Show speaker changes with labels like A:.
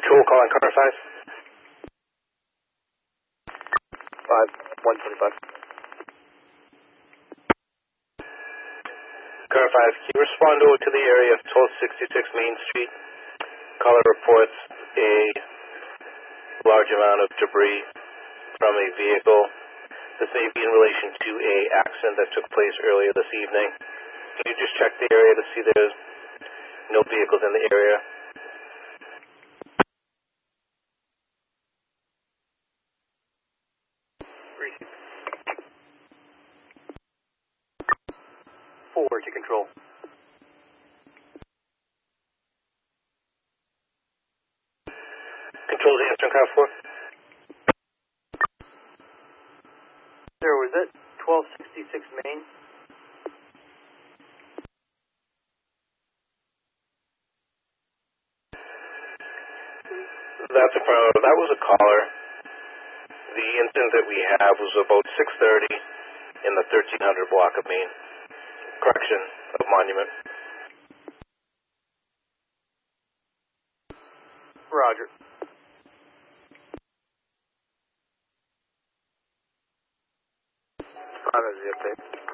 A: Control calling car 125. Car 5, can you respond over to the area of 1266 Main Street? Caller reports a large amount of debris from a vehicle. This may be in relation to a accident that took place earlier this evening. Can you just check the area to see there's no vehicles in the area?
B: Forward to control.
A: Control's answering car 4.
B: Sir, was that 1266 Main?
A: That was a caller. The incident that we have was about 6:30 in the 1300 block of Main. Correction of Monument.
B: Roger.
A: On the update.